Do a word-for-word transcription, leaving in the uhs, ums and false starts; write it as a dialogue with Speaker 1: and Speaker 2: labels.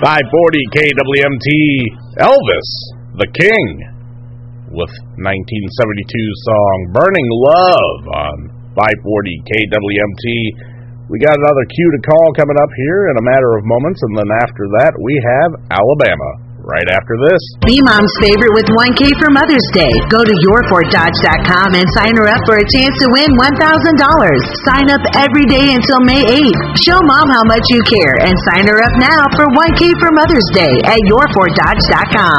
Speaker 1: five forty K W M T, Elvis, the King, with nineteen seventy-two song Burning Love on five forty K W M T. We got another cue to call coming up here in a matter of moments, and then after that we have Alabama. Right after this.
Speaker 2: Be Mom's favorite with one K for Mother's Day. Go to your ford dodge dot com and sign her up for a chance to win one thousand dollars. Sign up every day until May eighth. Show Mom how much you care and sign her up now for one K for Mother's Day at your ford dodge dot com.